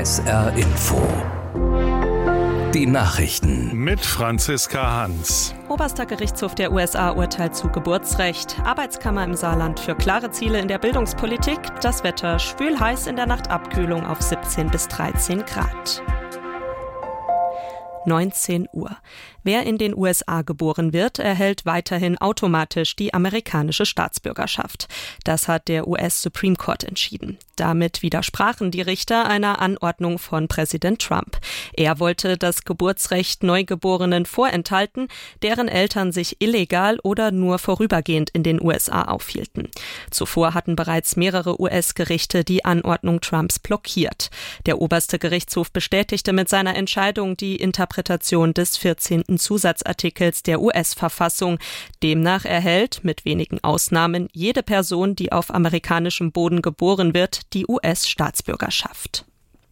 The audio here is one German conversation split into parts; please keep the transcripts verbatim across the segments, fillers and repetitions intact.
S R Info. Die Nachrichten mit Franziska Hans. Oberster Gerichtshof der U S A urteilt zu Geburtsrecht. Arbeitskammer im Saarland für klare Ziele in der Bildungspolitik. Das Wetter schwül heiß, in der Nacht Abkühlung auf siebzehn bis dreizehn Grad. neunzehn Uhr. Wer in den U S A geboren wird, erhält weiterhin automatisch die amerikanische Staatsbürgerschaft. Das hat der U S Supreme Court entschieden. Damit widersprachen die Richter einer Anordnung von Präsident Trump. Er wollte das Geburtsrecht Neugeborenen vorenthalten, deren Eltern sich illegal oder nur vorübergehend in den U S A aufhielten. Zuvor hatten bereits mehrere U S-Gerichte die Anordnung Trumps blockiert. Der oberste Gerichtshof bestätigte mit seiner Entscheidung die Interpretation des vierzehnten Zusatzartikels der U S-Verfassung. Demnach erhält, mit wenigen Ausnahmen, jede Person, die auf amerikanischem Boden geboren wird, die U S-Staatsbürgerschaft.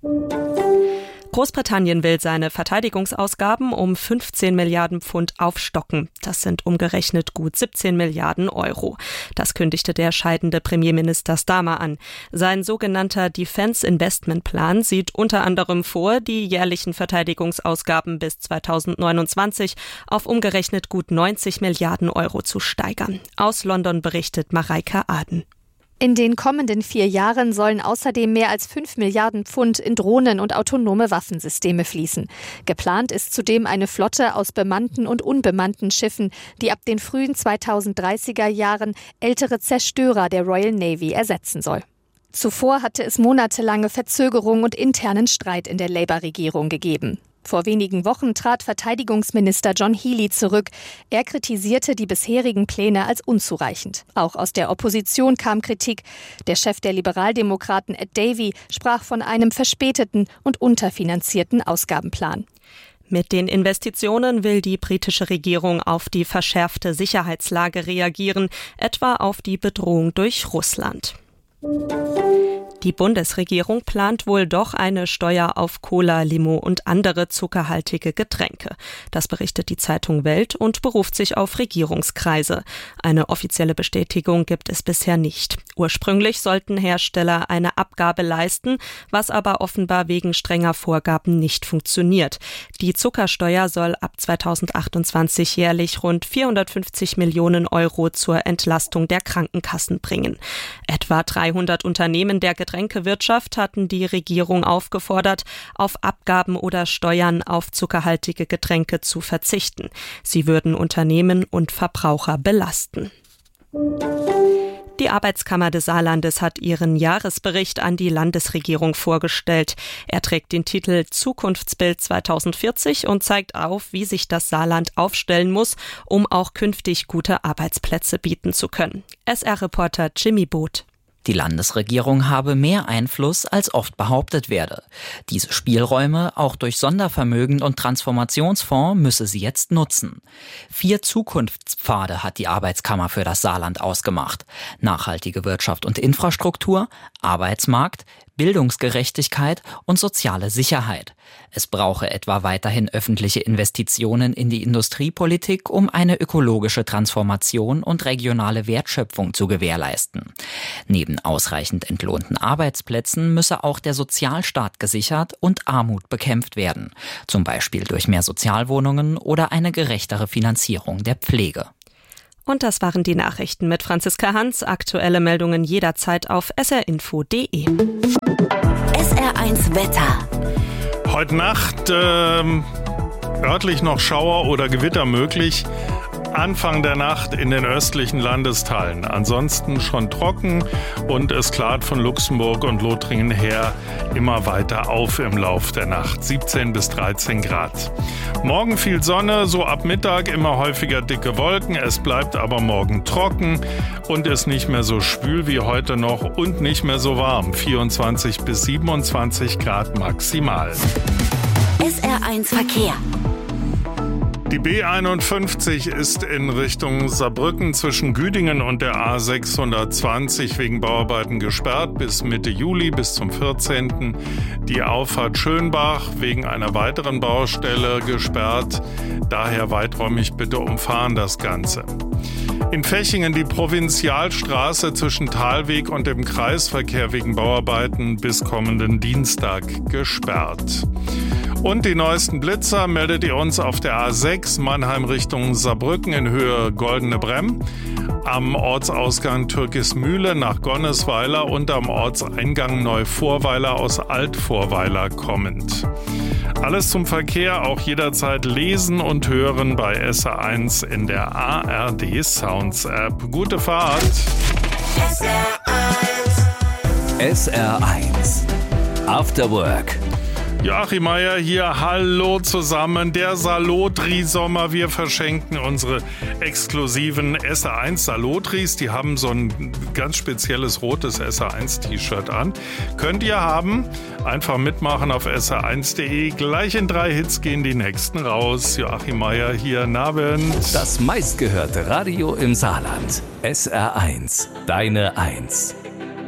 Großbritannien will seine Verteidigungsausgaben um fünfzehn Milliarden Pfund aufstocken. Das sind umgerechnet gut siebzehn Milliarden Euro. Das kündigte der scheidende Premierminister Starmer an. Sein sogenannter Defence Investment Plan sieht unter anderem vor, die jährlichen Verteidigungsausgaben bis zweitausendneunundzwanzig auf umgerechnet gut neunzig Milliarden Euro zu steigern. Aus London berichtet Mareike Aden. In den kommenden vier Jahren sollen außerdem mehr als fünf Milliarden Pfund in Drohnen und autonome Waffensysteme fließen. Geplant ist zudem eine Flotte aus bemannten und unbemannten Schiffen, die ab den frühen zweitausenddreißiger Jahren ältere Zerstörer der Royal Navy ersetzen soll. Zuvor hatte es monatelange Verzögerung und internen Streit in der Labour-Regierung gegeben. Vor wenigen Wochen trat Verteidigungsminister John Healey zurück. Er kritisierte die bisherigen Pläne als unzureichend. Auch aus der Opposition kam Kritik. Der Chef der Liberaldemokraten Ed Davey sprach von einem verspäteten und unterfinanzierten Ausgabenplan. Mit den Investitionen will die britische Regierung auf die verschärfte Sicherheitslage reagieren, etwa auf die Bedrohung durch Russland. Die Bundesregierung plant wohl doch eine Steuer auf Cola, Limo und andere zuckerhaltige Getränke. Das berichtet die Zeitung Welt und beruft sich auf Regierungskreise. Eine offizielle Bestätigung gibt es bisher nicht. Ursprünglich sollten Hersteller eine Abgabe leisten, was aber offenbar wegen strenger Vorgaben nicht funktioniert. Die Zuckersteuer soll ab zweitausendachtundzwanzig jährlich rund vierhundertfünfzig Millionen Euro zur Entlastung der Krankenkassen bringen. Etwa dreihundert Unternehmen der Getränkewirtschaft hatten die Regierung aufgefordert, auf Abgaben oder Steuern auf zuckerhaltige Getränke zu verzichten. Sie würden Unternehmen und Verbraucher belasten. Die Arbeitskammer des Saarlandes hat ihren Jahresbericht an die Landesregierung vorgestellt. Er trägt den Titel Zukunftsbild zweitausendvierzig und zeigt auf, wie sich das Saarland aufstellen muss, um auch künftig gute Arbeitsplätze bieten zu können. S R-Reporter Jimmy Boot. Die Landesregierung habe mehr Einfluss, als oft behauptet werde. Diese Spielräume, auch durch Sondervermögen und Transformationsfonds, müsse sie jetzt nutzen. Vier Zukunftspfade hat die Arbeitskammer für das Saarland ausgemacht. Nachhaltige Wirtschaft und Infrastruktur, Arbeitsmarkt, Bildungsgerechtigkeit und soziale Sicherheit. Es brauche etwa weiterhin öffentliche Investitionen in die Industriepolitik, um eine ökologische Transformation und regionale Wertschöpfung zu gewährleisten. Neben ausreichend entlohnten Arbeitsplätzen müsse auch der Sozialstaat gesichert und Armut bekämpft werden, zum Beispiel durch mehr Sozialwohnungen oder eine gerechtere Finanzierung der Pflege. Und das waren die Nachrichten mit Franziska Hans. Aktuelle Meldungen jederzeit auf s r info punkt d e. S R eins Wetter. Heute Nacht ähm, örtlich noch Schauer oder Gewitter möglich. Anfang der Nacht in den östlichen Landesteilen. Ansonsten schon trocken und es klart von Luxemburg und Lothringen her immer weiter auf im Lauf der Nacht. siebzehn bis dreizehn Grad. Morgen viel Sonne, so ab Mittag immer häufiger dicke Wolken. Es bleibt aber morgen trocken und ist nicht mehr so schwül wie heute noch und nicht mehr so warm. vierundzwanzig bis siebenundzwanzig Grad maximal. S R eins Verkehr. Die B einundfünfzig ist in Richtung Saarbrücken zwischen Güdingen und der A sechshundertzwanzig wegen Bauarbeiten gesperrt bis Mitte Juli, bis zum vierzehnten Die Auffahrt Schönbach wegen einer weiteren Baustelle gesperrt. Daher weiträumig bitte umfahren das Ganze. In Fechingen die Provinzialstraße zwischen Thalweg und dem Kreisverkehr wegen Bauarbeiten bis kommenden Dienstag gesperrt. Und die neuesten Blitzer meldet ihr uns auf der A sechs Mannheim Richtung Saarbrücken in Höhe Goldene Bremm, am Ortsausgang Türkismühle nach Gonnesweiler und am Ortseingang Neuvorweiler aus Altvorweiler kommend. Alles zum Verkehr auch jederzeit lesen und hören bei S R eins in der A R D Sounds App. Gute Fahrt! S R eins. S R eins After Work. Joachim Meier hier, hallo zusammen, der Salotri-Sommer. Wir verschenken unsere exklusiven S R eins Salotris. Die haben so ein ganz spezielles rotes S R eins T-Shirt an. Könnt ihr haben, einfach mitmachen auf S R eins punkt de. Gleich in drei Hits gehen die nächsten raus. Joachim Meier hier, Abend. Das meistgehörte Radio im Saarland. S R eins, deine Eins.